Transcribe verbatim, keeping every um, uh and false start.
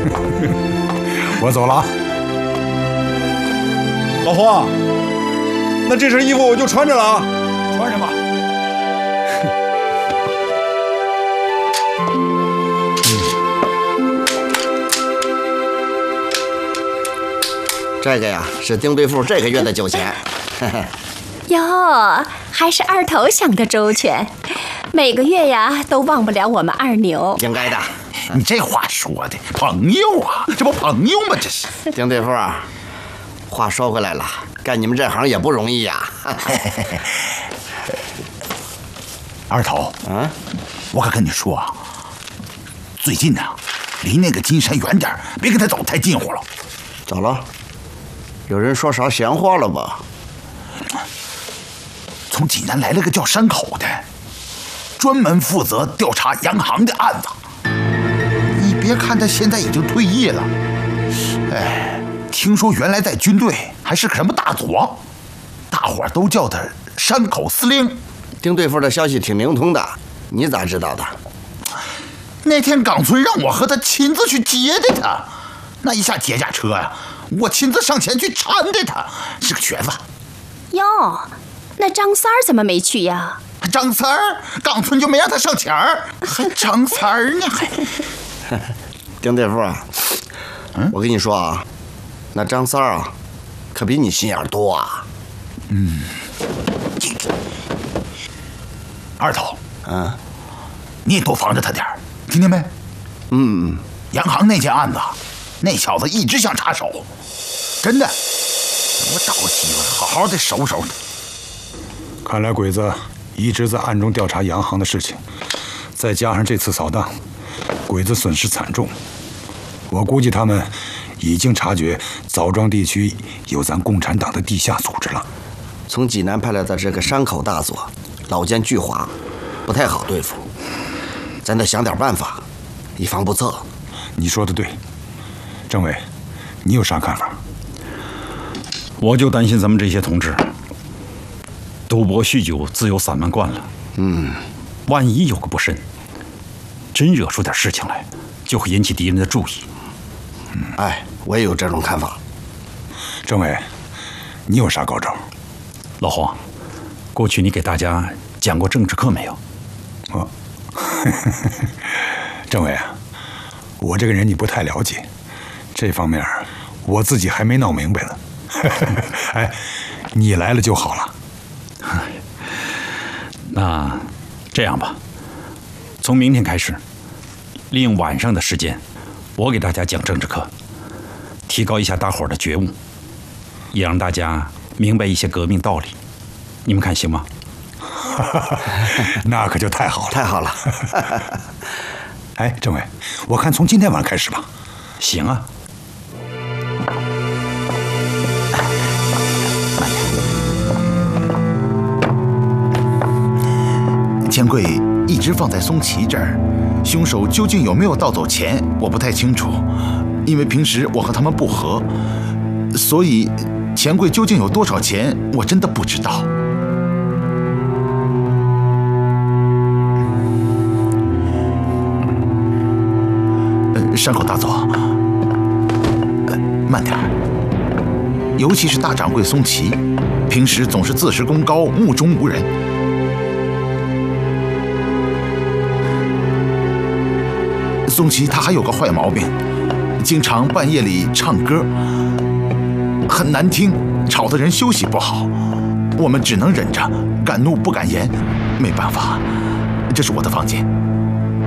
我走了啊。 老黄，那这身衣服我就穿着了啊， 穿上吧。 这个呀是丁对付这个月的酒钱。 哟，还是二头想的周全，每个月呀都忘不了我们二牛。 应该的。 你这话说的，朋友啊，这不朋友吗？这是。 丁对付啊，话说回来了，干你们这行也不容易呀。 二头， 嗯， 我可跟你说啊，最近呢、啊，离那个金山远点，别跟他走太近乎了。 咋了？有人说啥闲话了吧？ 从济南来了个叫山口的，专门负责调查洋行的案子。你别看他现在已经退役了，哎，听说原来在军队还是个什么大佐，大伙儿都叫他山口司令。 丁对付的消息挺灵通的，你咋知道的？ 那天冈村让我和他亲自去接的他，那一下接驾车呀、啊，我亲自上前去搀的他，是个瘸子。 哟，那张三儿怎么没去呀？ 张三儿，冈村就没让他上前儿，还张三儿呢还。 丁对付啊，嗯，我跟你说啊，那张三儿啊，可比你心眼多啊。 嗯，二头， 嗯， 你也多防着他点儿，听见没？ 嗯， 洋行那件案子，那小子一直想插手，真的，我找个机会好好的收收他。 看来鬼子一直在暗中调查洋行的事情，再加上这次扫荡，鬼子损失惨重。我估计他们已经察觉枣庄地区有咱共产党的地下组织了。 从济南派来的这个山口大佐，老奸巨猾，不太好对付，咱得想点办法，以防不测。 你说的对，政委，你有啥看法？ 我就担心咱们这些同志，赌博酗酒自由散漫惯了， 嗯， 万一有个不慎，真惹出点事情来，就会引起敌人的注意。 嗯，哎，我也有这种看法。 政委，你有啥高招？ 老黄，过去你给大家讲过政治课没有？ 哦，政委啊，我这个人你不太了解，这方面我自己还没闹明白呢。哎，你来了就好了。 那这样吧，从明天开始，利用晚上的时间，我给大家讲政治课，提高一下大伙儿的觉悟，也让大家明白一些革命道理。你们看行吗？ 那可就太好了， 太好了。 哎，政委，我看从今天晚上开始吧。 行啊。 钱柜一直放在松旗这儿，凶手究竟有没有盗走钱，我不太清楚，因为平时我和他们不和，所以钱柜究竟有多少钱，我真的不知道。呃，山口大佐，呃，慢点儿，尤其是大掌柜松旗，平时总是自视功高，目中无人。松旗他还有个坏毛病，经常半夜里唱歌，很难听，吵得人休息不好。我们只能忍着，敢怒不敢言，没办法，这是我的房间。